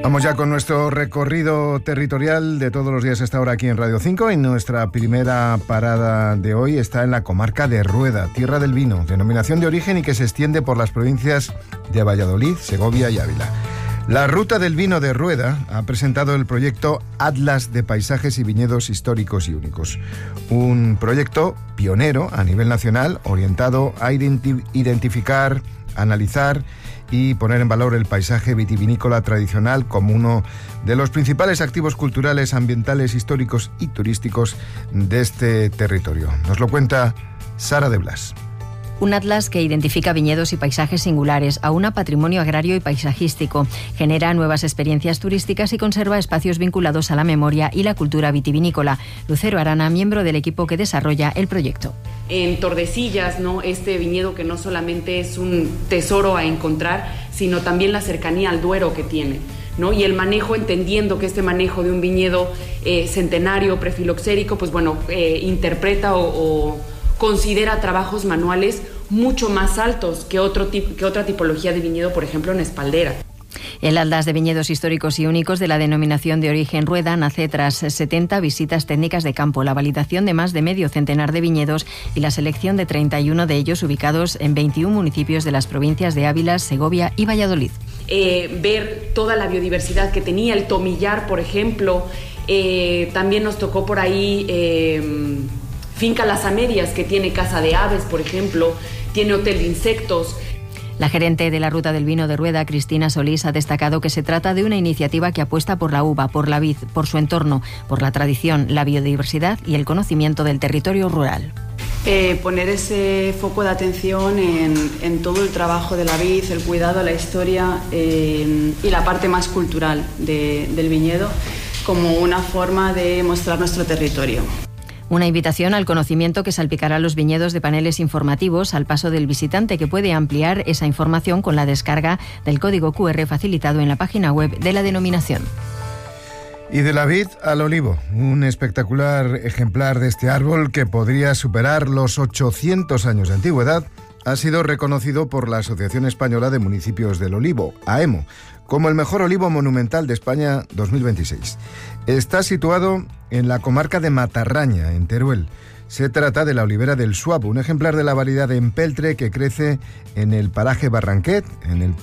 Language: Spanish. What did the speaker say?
Vamos ya con nuestro recorrido territorial de todos los días a esta hora aquí en Radio 5 y nuestra primera parada de hoy está en la comarca de Rueda, tierra del vino, denominación de origen y que se extiende por las provincias de Valladolid, Segovia y Ávila. La Ruta del Vino de Rueda ha presentado el proyecto Atlas de Paisajes y Viñedos Históricos y Únicos, un proyecto pionero a nivel nacional orientado a identificar, analizar y poner en valor el paisaje vitivinícola tradicional como uno de los principales activos culturales, ambientales, históricos y turísticos de este territorio. Nos lo cuenta Sara de Blas. Un atlas que identifica viñedos y paisajes singulares, aúna patrimonio agrario y paisajístico, genera nuevas experiencias turísticas y conserva espacios vinculados a la memoria y la cultura vitivinícola. Lucero Arana, miembro del equipo que desarrolla el proyecto. En Tordesillas, ¿no? Este viñedo que no solamente es un tesoro a encontrar, sino también la cercanía al Duero que tiene, ¿no? Y el manejo, entendiendo que este manejo de un viñedo centenario, prefiloxérico, pues bueno, interpreta o considera trabajos manuales mucho más altos que otra tipología de viñedo, por ejemplo, en espaldera. El Atlas de Viñedos Históricos y Únicos de la denominación de origen Rueda nace tras 70 visitas técnicas de campo, la validación de más de medio centenar de viñedos y la selección de 31 de ellos ubicados en 21 municipios de las provincias de Ávila, Segovia y Valladolid. Ver toda la biodiversidad que tenía el tomillar, por ejemplo, también nos tocó por ahí Finca Las Amérias, que tiene casa de aves, por ejemplo, tiene hotel de insectos. La gerente de la Ruta del Vino de Rueda, Cristina Solís, ha destacado que se trata de una iniciativa que apuesta por la uva, por la vid, por su entorno, por la tradición, la biodiversidad y el conocimiento del territorio rural. Poner ese foco de atención en todo el trabajo de la vid, el cuidado, la historia y la parte más cultural del viñedo como una forma de mostrar nuestro territorio. Una invitación al conocimiento que salpicará los viñedos de paneles informativos al paso del visitante, que puede ampliar esa información con la descarga del código QR facilitado en la página web de la denominación. Y de la vid al olivo, un espectacular ejemplar de este árbol que podría superar los 800 años de antigüedad, ha sido reconocido por la Asociación Española de Municipios del Olivo, AEMO, como el mejor olivo monumental de España 2026. Está situado en la comarca de Matarraña, en Teruel. Se trata de la olivera del Suabo, un ejemplar de la variedad de empeltre que crece en el paraje Barranquet, en el